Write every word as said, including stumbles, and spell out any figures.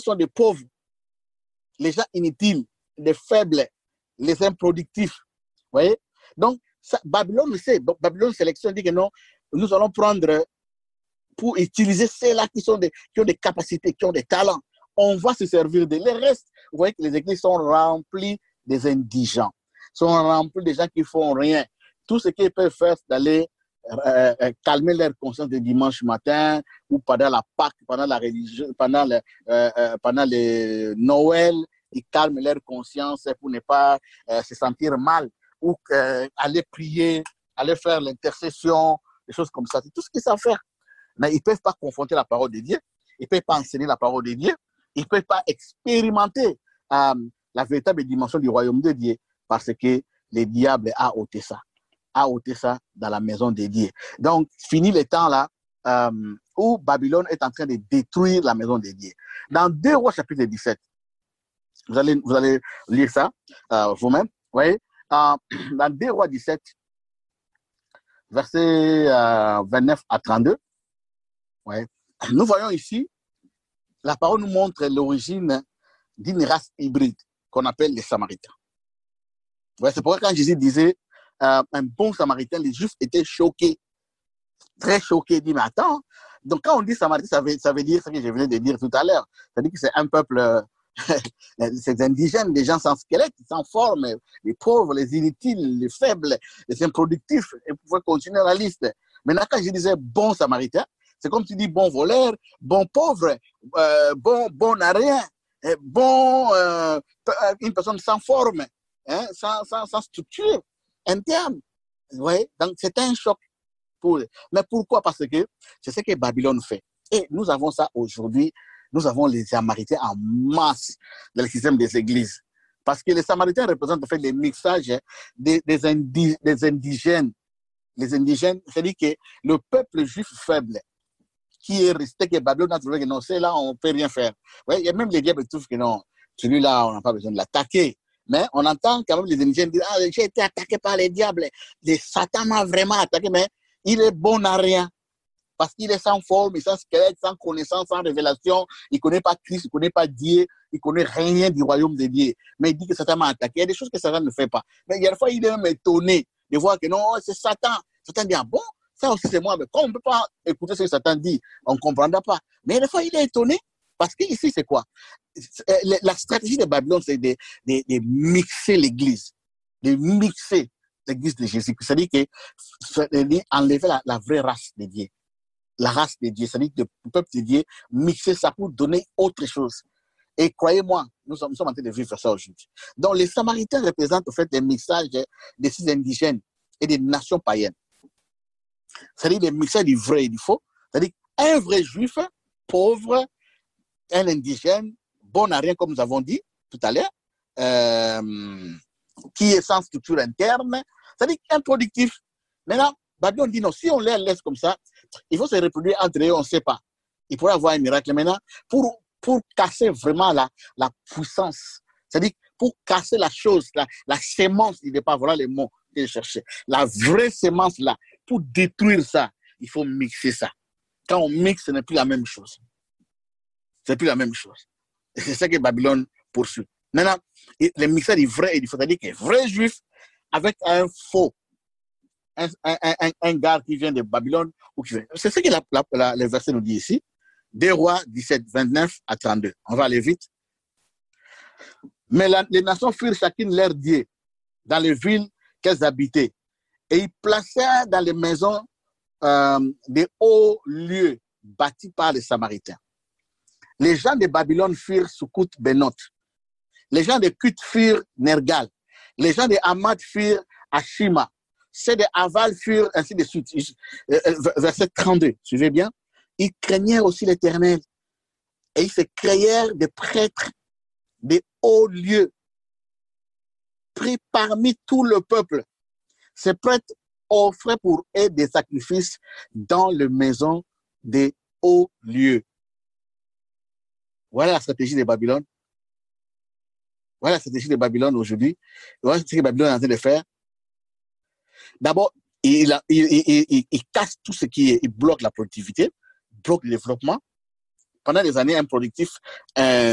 sont des pauvres, les gens inutiles, les faibles, les improductifs. Vous voyez? Donc, ça, Babylone le sait. Babylone sélectionne, dit que non, nous allons prendre pour utiliser ceux-là qui, sont des, qui ont des capacités, qui ont des talents. On va se servir de les restes. Vous voyez que les églises sont remplies des indigents, sont remplies des gens qui ne font rien. Tout ce qu'ils peuvent faire, c'est d'aller euh, euh, calmer leur conscience le dimanche matin ou pendant la Pâque, pendant la religion, pendant le, euh, euh, pendant les Noël, ils calment leur conscience pour ne pas euh, se sentir mal ou euh, aller prier, aller faire l'intercession, des choses comme ça. C'est tout ce qu'ils savent faire. Mais ils ne peuvent pas confronter la parole de Dieu, ils ne peuvent pas enseigner la parole de Dieu, ils ne peuvent pas expérimenter euh, la véritable dimension du royaume de Dieu parce que le diable a ôté ça, a ôté ça dans la maison de Dieu. Donc, fini le temps là euh, où Babylone est en train de détruire la maison de Dieu. Dans deux Rois chapitre dix-sept, vous allez, vous allez lire ça euh, vous-même, vous voyez, euh, dans deux Rois dix-sept, versets euh, vingt-neuf à trente-deux, ouais. Nous voyons ici, la parole nous montre l'origine d'une race hybride qu'on appelle les Samaritains. Ouais, c'est pourquoi quand Jésus disait euh, un bon Samaritain, les Juifs étaient choqués, très choqués, ils disent mais attends, donc quand on dit Samaritain, ça veut, ça veut dire ce que je venais de dire tout à l'heure, c'est-à-dire que c'est un peuple, euh, c'est indigène, des gens sans squelette, sans forme, les pauvres, les inutiles, les faibles, les improductifs, et vous pouvez continuer la liste. Maintenant, quand je disais bon Samaritain, c'est comme tu dis bon voleur, bon pauvre, euh, bon, bon à rien, bon, euh, une personne sans forme, hein, sans, sans, sans structure interne. Ouais, donc c'est un choc. Pour... Mais pourquoi? Parce que c'est ce que Babylone fait. Et nous avons ça aujourd'hui. Nous avons les Samaritains en masse dans le système des églises. Parce que les Samaritains représentent en fait les mixages des, des, indi, des indigènes. Les indigènes, c'est-à-dire que le peuple juif faible, qui est resté, que Babylone a trouvé que non, c'est là, on ne peut rien faire. Ouais, il y a même les diables qui trouvent que non, celui-là, on n'a pas besoin de l'attaquer. Mais on entend quand même les indigènes dire, ah, j'ai été attaqué par les diables. Les Satan m'a vraiment attaqué, mais il est bon à rien. Parce qu'il est sans forme, sans squelette, sans connaissance, sans révélation. Il ne connaît pas Christ, il ne connaît pas Dieu, il ne connaît rien du royaume de Dieu. Mais il dit que Satan m'a attaqué. Il y a des choses que Satan ne fait pas. Mais il y a des fois, il est même étonné de voir que non, c'est Satan. Satan dit, ah bon, ça aussi c'est moi. Mais quand on ne peut pas écouter ce que Satan dit, on ne comprendra pas. Mais des fois, il est étonné. Parce qu'ici, c'est quoi? La stratégie de Babylone, c'est de, de, de mixer l'église. De mixer l'église de Jésus. C'est-à-dire que enlever la, la vraie race de Dieu. La race de Dieu, c'est-à-dire que le peuple de Dieu, mixer ça pour donner autre chose. Et croyez-moi, nous sommes, nous sommes en train de vivre ça aujourd'hui. Donc, les Samaritains représentent en fait des mixages de ces indigènes et des nations païennes. C'est-à-dire des mixages du vrai et du faux. C'est-à-dire un vrai juif, pauvre, un indigène, bon à rien, comme nous avons dit tout à l'heure, euh, qui est sans structure interne, c'est-à-dire improductif. Maintenant, Babylone dit non, si on les laisse comme ça, il faut se reproduire entre eux, on ne sait pas. Il pourrait avoir un miracle maintenant pour, pour casser vraiment la, la puissance. C'est-à-dire pour casser la chose, la, la sémence, il n'est pas, voilà les mots que je cherchais. La vraie sémence là, pour détruire ça, il faut mixer ça. Quand on mixe, ce n'est plus la même chose. C'est plus la même chose. Et c'est ça que Babylone poursuit. Maintenant, le mixage du vrai et du faux, c'est-à-dire qu'un vrai juif avec un faux, un, un, un, un gars qui vient de Babylone, ou qui vient. C'est ce que la, la, la, le verset nous dit ici. Deux Rois dix-sept, vingt-neuf à trente-deux. On va aller vite. Mais la, les nations firent chacune leur dieu dans les villes qu'elles habitaient. Et ils placèrent dans les maisons euh, des hauts lieux bâtis par les Samaritains. Les gens de Babylone firent Sukkot Benot. Les gens de Kut firent Nergal. Les gens de Hamad firent Ashima. Ceux de Aval furent ainsi de suite. Verset trente-deux, suivez bien. Ils craignèrent aussi l'Éternel. Et ils se créèrent des prêtres, des hauts lieux, pris parmi tout le peuple. Ces prêtres offraient pour eux des sacrifices dans les maisons des hauts lieux. Voilà la stratégie de Babylone. Voilà la stratégie de Babylone aujourd'hui. Voilà ce que Babylone est en train de faire. D'abord, il, il, il, il, il casse tout ce qui est, il bloque la productivité, bloque le développement. Pendant des années improductifs, euh,